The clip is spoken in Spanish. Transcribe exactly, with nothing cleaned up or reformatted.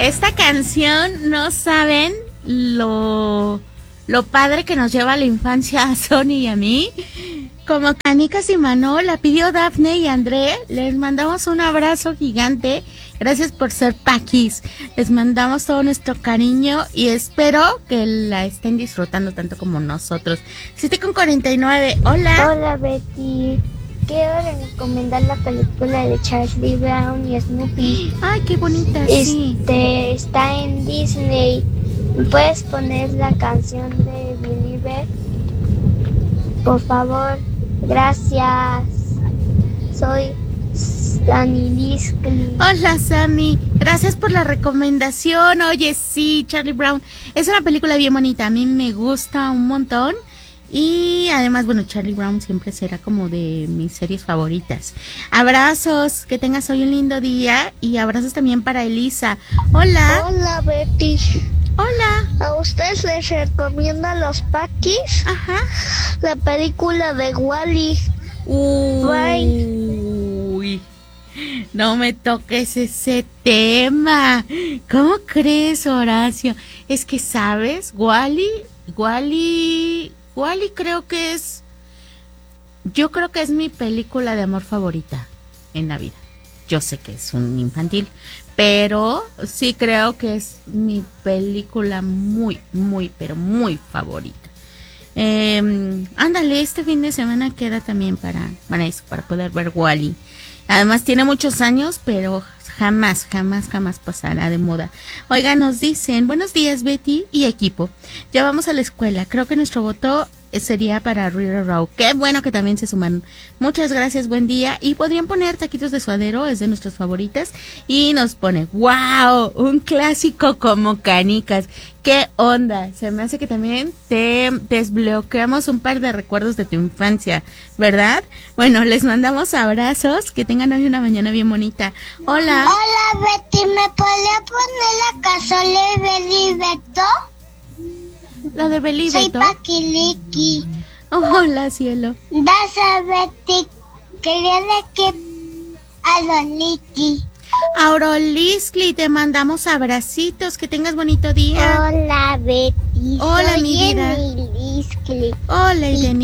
Esta canción, no saben lo, lo padre que nos lleva a la infancia a Sony y a mí. Como Canicas y Manol, la pidió Dafne y André. Les mandamos un abrazo gigante. Gracias por ser paquis. Les mandamos todo nuestro cariño y espero que la estén disfrutando tanto como nosotros. siete con cuarenta y nueve. Hola. Hola, Betty. Quiero recomendar la película de Charlie Brown y Snoopy. Ay, qué bonita, sí. Este, está en Disney. ¿Puedes poner la canción de Believer? Por favor. Gracias. Soy Sammy Diskley. Hola, Sammy. Gracias por la recomendación. Oye, sí, Charlie Brown. Es una película bien bonita. A mí me gusta un montón. Y además, bueno, Charlie Brown siempre será como de mis series favoritas. Abrazos. Que tengas hoy un lindo día. Y abrazos también para Elisa. Hola. Hola, Betty. Hola. ¿A ustedes les recomiendo los Paquis? Ajá. La película de Wall-E. Uy, no me toques ese tema. ¿Cómo crees, Horacio? Es que, ¿sabes? Wall-E, Wall-E, Wall-E creo que es, yo creo que es mi película de amor favorita en la vida. Yo sé que es un infantil, pero sí creo que es mi película muy, muy, pero muy favorita. Eh, ándale, este fin de semana queda también para, para eso, para poder ver Wall-E. Además tiene muchos años, pero jamás, jamás, jamás pasará de moda. Oiga, nos dicen, buenos días Betty y equipo. Ya vamos a la escuela, creo que nuestro voto sería para River Row. Qué bueno que también se sumaron. Muchas gracias, buen día. Y podrían poner Taquitos de Suadero, es de nuestras favoritas. Y nos pone, wow, un clásico como Canicas. ¿Qué onda? Se me hace que también te desbloqueamos un par de recuerdos de tu infancia, ¿verdad? Bueno, les mandamos abrazos, que tengan hoy una mañana bien bonita. Hola. Hola, Betty, ¿me podría poner la casola de Belibeto? La de Belibeto. Soy Paquiliqui. Hola, cielo. Vas a Betty, quería de que a Loliki. Auroliskli, te mandamos abracitos, que tengas bonito día. Hola, Betty. Hola, soy mi vida. Emiliscli. Hola, y Irene.